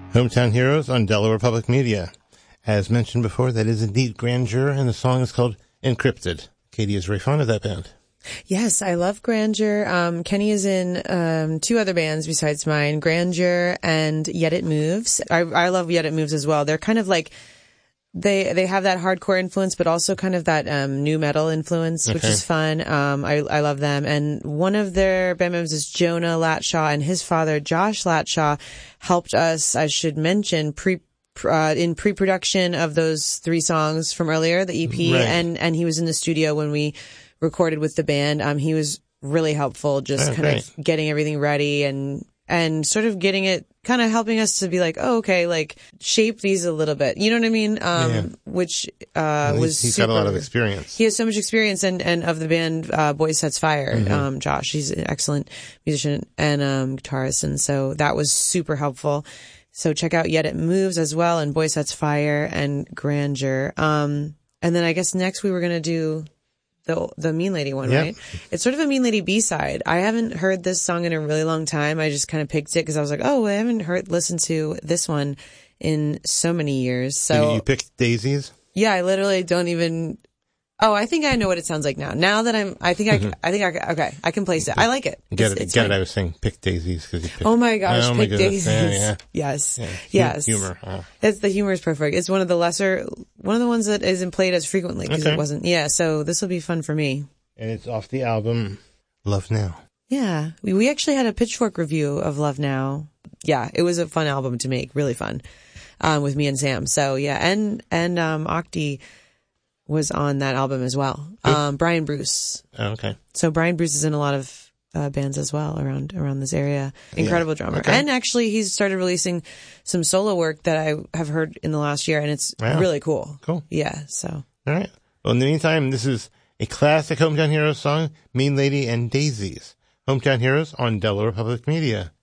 Hometown Heroes on Delaware Public Media. As mentioned before, that is indeed Grandeur, and the song is called Encrypted. Katie is very fond of that band. Yes, I love Grandeur. Kenny is in two other bands besides mine, Grandeur and Yet It Moves. I love Yet It Moves as well. They're kind of like, they have that hardcore influence, but also kind of that new metal influence, which is fun. I love them. And one of their band members is Jonah Latshaw, and his father, Josh Latshaw, helped us, I should mention, in pre-production of those 3 songs from earlier, the EP, right. and he was in the studio when we recorded with the band. He was really helpful, just kind of getting everything ready and sort of getting it, kind of helping us to be like, oh, okay, like shape these a little bit. You know what I mean? Which, was he's got a lot of experience. He has so much experience and of the band, Boys Sets Fire. Josh, he's an excellent musician and, guitarist. And so that was super helpful. So check out Yet It Moves as well, and Boys Sets Fire and Grandeur. And then I guess next we were going to do the Mean Lady one, right? It's sort of a Mean Lady B-side. I haven't heard this song in a really long time. I just kind of picked it because I was like, oh, I haven't listened to this one in so many years. So you picked Daisies? Yeah, I literally don't even. Oh, I think I know what it sounds like now. Now that I can place it. I like it. Get it. I was saying pick Daisies because you picked. Oh my gosh, pick Daisies. Yeah. Yes. Humor. The humor is perfect. It's one of the ones that isn't played as frequently because it wasn't. Yeah. So this will be fun for me. And it's off the album Love Now. Yeah. We actually had a Pitchfork review of Love Now. Yeah. It was a fun album to make. Really fun. With me and Sam. So yeah. And Octi was on that album as well. Brian Bruce. Oh, okay. So Brian Bruce is in a lot of bands as well around this area. Incredible drummer. Okay. And actually he's started releasing some solo work that I have heard in the last year, and it's really cool. Cool. Yeah, so. All right. Well, in the meantime, this is a classic Hometown Heroes song, Mean Lady and Daisies. Hometown Heroes on Delaware Public Media.